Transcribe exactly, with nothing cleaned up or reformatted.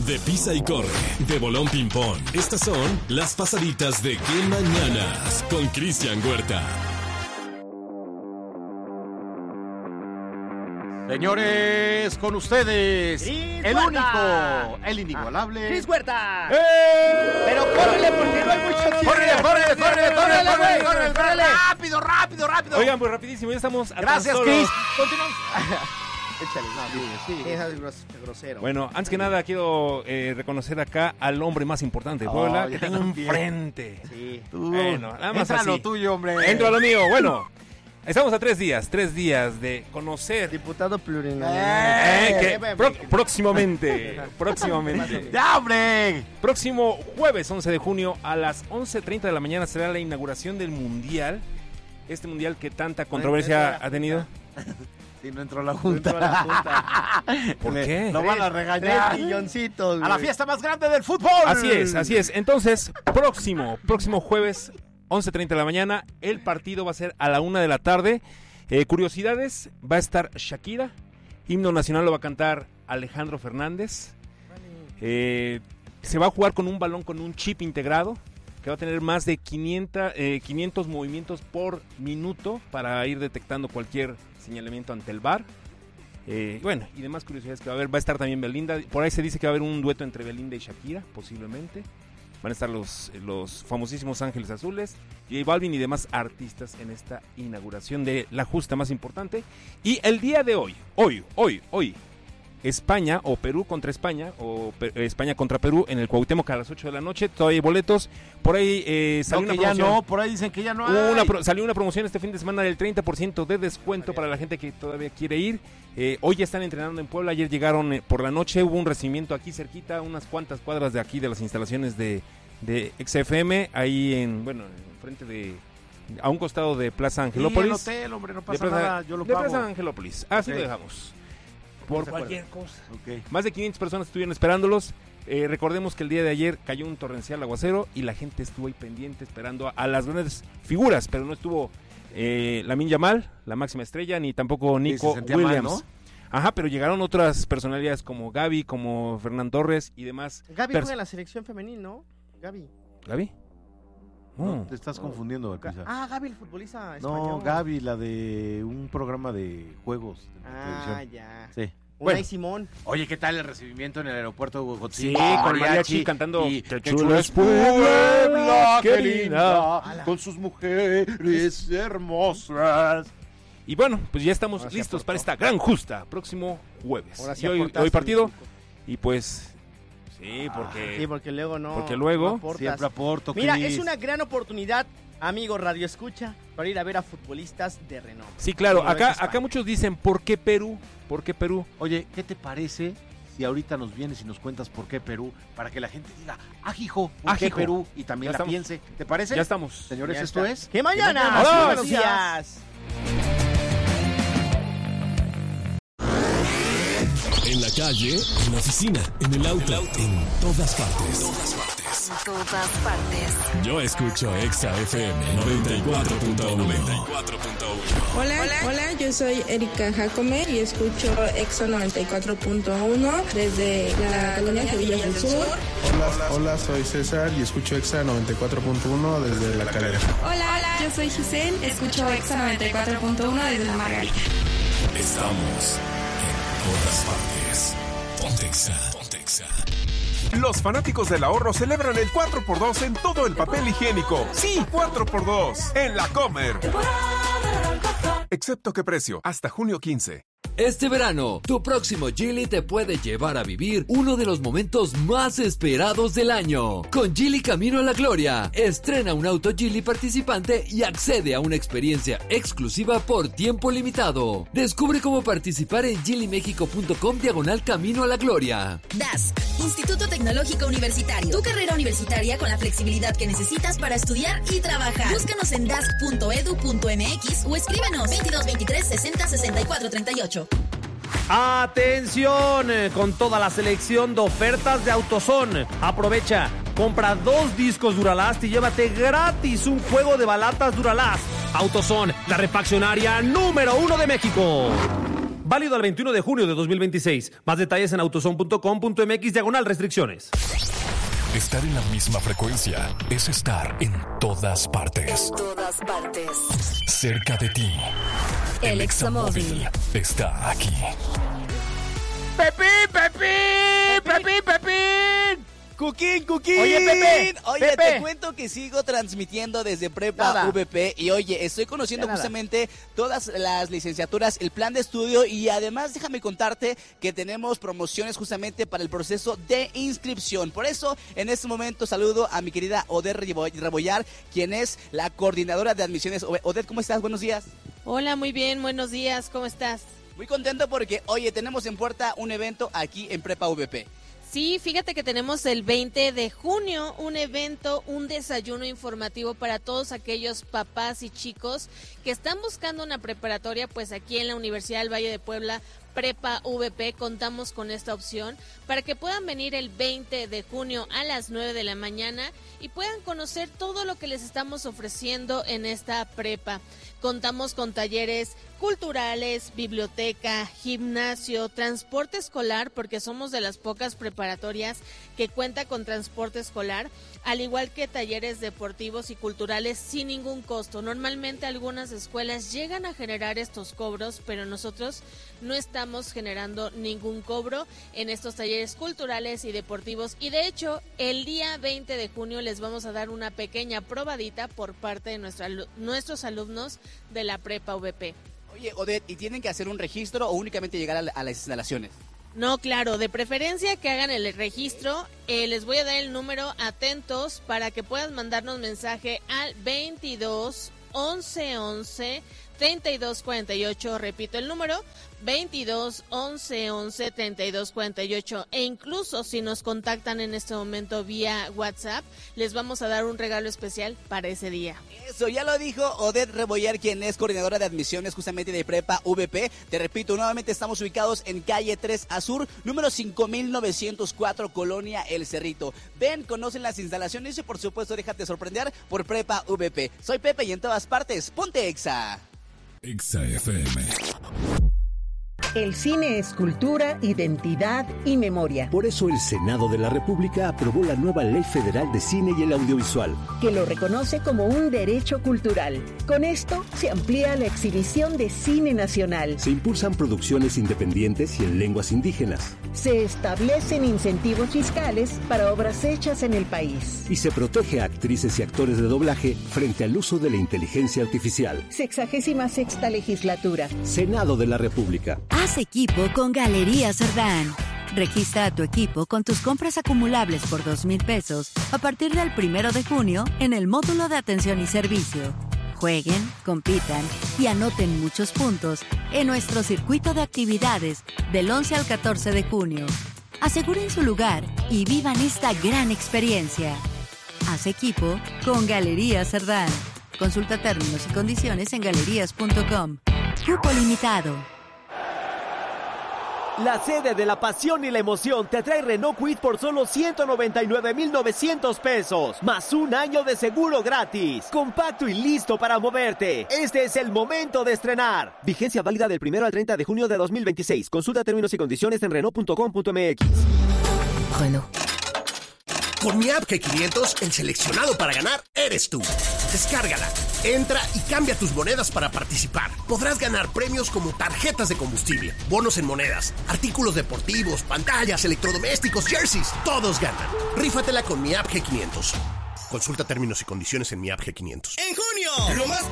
de Pisa y Corre, de Bolón Ping Pong. Estas son las pasaditas de Qué Mañanas con Cristian Huerta. Señores, con ustedes, Cris el Huerta. único, el inigualable. ¡Cris Huerta! ¡Eh! Pero córrele porque no hay mucho tiempo. ¡Córrele, córrele, córrele, córrele, güey, córrele, córrele! rápido, rápido, rápido! Oigan, pues rapidísimo, ya estamos a tan Gracias, solo- Cris. Continuamos. Échale, no, sí, sí. Es gros- grosero. Bueno, antes que nada quiero eh, reconocer acá al hombre más importante de Puebla, Oh, que ya tengo también. enfrente. Sí. Tú, Bueno, nada más entra así. lo tuyo, hombre. Entro a lo mío. Bueno, estamos a tres días, tres días de conocer. Diputado plurinominal. Eh, que Eh, pro- próximamente, próximamente. ¡Ya, hombre! Próximo jueves once de junio a las once treinta de la mañana será la inauguración del Mundial. Este Mundial que tanta controversia ha tenido. Si no entró la Entró junta. a la junta. ¿Por Le- qué? Lo van a Tres regañar. milloncitos, A la güey. fiesta más grande del fútbol. Así es, así es. Entonces, próximo, próximo jueves, once treinta de la mañana, el partido va a ser a la una de la tarde. Eh, curiosidades, va a estar Shakira, himno nacional lo va a cantar Alejandro Fernández. Eh, se va a jugar con un balón con un chip integrado, que va a tener más de quinientos, eh, quinientos movimientos por minuto para ir detectando cualquier señalamiento ante el V A R. Eh, bueno, y demás curiosidades que va a haber. Va a estar también Belinda. Por ahí se dice que va a haber un dueto entre Belinda y Shakira, posiblemente. Van a estar los, los famosísimos Ángeles Azules, J Balvin y demás artistas en esta inauguración de la justa más importante. Y el día de hoy, hoy, hoy, hoy, España o Perú contra España, o Pe- España contra Perú en el Cuauhtémoc a las ocho de la noche. Todavía hay boletos. Por ahí eh, salió No, una que ya promoción. no, por ahí dicen que ya no hay. Hubo una pro- salió una promoción este fin de semana del treinta por ciento de descuento para la gente que todavía quiere ir. Eh, hoy ya están entrenando en Puebla, ayer llegaron eh, por la noche, hubo un recibimiento aquí cerquita, unas cuantas cuadras de aquí de las instalaciones de, de X F M, ahí en, bueno, frente de, a un costado de Plaza Sí, Angelópolis. el hotel, hombre, no de pasa Plaza, nada, yo lo de pago. Plaza Angelópolis, así Ok. lo dejamos. Por de cualquier cosa. Ok. Más de quinientas personas estuvieron esperándolos. Eh, recordemos que el día de ayer cayó un torrencial aguacero y la gente estuvo ahí pendiente esperando a, a las grandes figuras, pero no estuvo eh, Lamine Yamal, la máxima estrella, ni tampoco Nico se sentía mal, Williams. ¿no? Ajá, pero llegaron otras personalidades como Gaby, como Fernán Torres y demás. Gaby Pers- juega en la selección femenil, ¿no? Gaby. ¿Gaby? No, Mm. te estás confundiendo, Ga- Pisa. Ah, Gaby, el futbolista No, español. Gaby, la de un programa de juegos de Ah, televisión. ya. Sí. Unai Bueno. Simón. Oye, ¿qué tal el recibimiento en el aeropuerto de Bogotá? Sí, con mariachi cantando y Qué qué chulo chulo es es Puebla, qué querida. linda, con sus mujeres hermosas. Y bueno, pues ya estamos Ahora sí listos aportó. para esta gran justa, próximo jueves. Ahora sí y hoy, aportaste, hoy partido, Nico. y pues, sí, porque... Sí, porque luego no. Porque luego- no aportas. Siempre aporto, Mira, Cris. es una gran oportunidad, amigo Radio Escucha, para ir a ver a futbolistas de renombre. Sí, claro, Como lo acá, es España. acá muchos dicen, ¿por qué Perú? ¿Por qué Perú? Oye, ¿qué te parece si ahorita nos vienes y nos cuentas por qué Perú? Para que la gente diga, ajijo, ¿por qué Ajijo. Perú? Y también Ya la estamos. piense. ¿Te parece? Ya estamos. Señores, Ya esto está. es... ¡Que mañana! ¡Que mañana! ¡Buenos ¡Buenos días! En la calle, en la oficina, en el auto, en todas partes. Todas partes. En todas partes. Yo escucho Exa F M noventa y cuatro punto uno. noventa y cuatro punto uno. Hola, hola, yo soy Erika Jacome y escucho Exa noventa y cuatro punto uno desde la colonia Villas del Sur. Hola, hola, soy César y escucho Exa noventa y cuatro punto uno desde La Calera. Hola, hola, yo soy Giselle, escucho Exa noventa y cuatro punto uno desde La Margarita. Estamos en todas partes. Ponte Exa. Ponte Exa. Los fanáticos del ahorro celebran el cuatro por dos en todo el papel higiénico. Sí, cuatro por dos en La Comer. Excepto qué precio, hasta junio quince. Este verano, tu próximo Geely te puede llevar a vivir uno de los momentos más esperados del año. Con Geely Camino a la Gloria, estrena un auto Geely participante y accede a una experiencia exclusiva por tiempo limitado. Descubre cómo participar en geely mexico punto com diagonal Camino a la Gloria. D A S C, Instituto Tecnológico Universitario. Tu carrera universitaria con la flexibilidad que necesitas para estudiar y trabajar. Búscanos en dask punto edu punto mx o escríbenos veintidós veintitrés sesenta sesenta y cuatro treinta y ocho. Atención eh, con toda la selección de ofertas de AutoZone. Aprovecha, compra dos discos Duralast y llévate gratis un juego de balatas Duralast. AutoZone, la refaccionaria número uno de México. válido al veintiuno de junio de dos mil veintiséis. Más detalles en autozone punto com punto m x diagonal restricciones. Estar en la misma frecuencia es estar en todas partes. En todas partes. Cerca de ti. El Examóvil está aquí. ¡Pepín, Pepín! ¡Pepín, Pepín! ¡Cuquín, Cuquín! Oye, Pepe, Oye, Pepe. te cuento que sigo transmitiendo desde Prepa Nada. V P y oye, estoy conociendo Ya nada. justamente todas las licenciaturas, el plan de estudio y además déjame contarte que tenemos promociones justamente para el proceso de inscripción. Por eso, en este momento saludo a mi querida Odette Rebo- Rebollar, quien es la coordinadora de admisiones. Odette, ¿cómo estás? Buenos días. Hola, muy bien, buenos días, ¿cómo estás? Muy contento porque, oye, tenemos en puerta un evento aquí en Prepa V P. Sí, fíjate que tenemos el veinte de junio un evento, un desayuno informativo para todos aquellos papás y chicos que están buscando una preparatoria, pues aquí en la Universidad del Valle de Puebla, Prepa V P, contamos con esta opción para que puedan venir el veinte de junio a las nueve de la mañana y puedan conocer todo lo que les estamos ofreciendo en esta prepa. Contamos con talleres culturales, biblioteca, gimnasio, transporte escolar, porque somos de las pocas preparatorias que cuenta con transporte escolar, al igual que talleres deportivos y culturales sin ningún costo. Normalmente algunas escuelas llegan a generar estos cobros, pero nosotros no estamos generando ningún cobro en estos talleres culturales y deportivos. Y de hecho, el día veinte de junio les vamos a dar una pequeña probadita por parte de nuestra, nuestros alumnos de la Prepa V P. Oye, Odette, ¿y tienen que hacer un registro o únicamente llegar a, la- a las instalaciones? No, claro, de preferencia que hagan el registro. Eh, les voy a dar el número, atentos, para que puedan mandarnos mensaje al veintidós once once treinta y dos cuarenta y ocho. Repito el número, veintidós once once treinta y dos cuarenta y ocho. E incluso si nos contactan en este momento vía WhatsApp, les vamos a dar un regalo especial para ese día. Eso, ya lo dijo Odette Rebollar, quien es coordinadora de admisiones justamente de Prepa V P. Te repito, nuevamente estamos ubicados en calle tres A Sur, número cinco mil novecientos cuatro, Colonia El Cerrito. Ven, conocen las instalaciones y por supuesto déjate sorprender por Prepa V P. Soy Pepe y en todas partes, ponte Exa. Exa F M. El cine es cultura, identidad y memoria. Por eso el Senado de la República aprobó la nueva Ley Federal de Cine y el Audiovisual, que lo reconoce como un derecho cultural. Con esto se amplía la exhibición de cine nacional. Se impulsan producciones independientes y en lenguas indígenas. Se establecen incentivos fiscales para obras hechas en el país. Y se protege a actrices y actores de doblaje frente al uso de la inteligencia artificial. Sexagésima sexta legislatura. Senado de la República. Haz equipo con Galerías Cerdán. Registra a tu equipo con tus compras acumulables por dos mil pesos a partir del primero de junio en el módulo de atención y servicio. Jueguen, compitan y anoten muchos puntos en nuestro circuito de actividades del once al catorce de junio. Aseguren su lugar y vivan esta gran experiencia. Haz equipo con Galerías Cerdán. Consulta términos y condiciones en galerías punto com. Cupo limitado. La sede de la pasión y la emoción te trae Renault Kwid por solo ciento noventa y nueve mil novecientos pesos, más un año de seguro gratis. Compacto y listo para moverte. Este es el momento de estrenar. Vigencia válida del primero al treinta de junio de dos mil veintiséis. Consulta términos y condiciones en renault punto com punto m x. Renault. Con mi app G quinientos, el seleccionado para ganar eres tú. Descárgala, entra y cambia tus monedas para participar. Podrás ganar premios como tarjetas de combustible, bonos en monedas, artículos deportivos, pantallas, electrodomésticos, jerseys. Todos ganan. Rífatela con mi app G quinientos. Consulta términos y condiciones en mi app G quinientos. En junio, lo más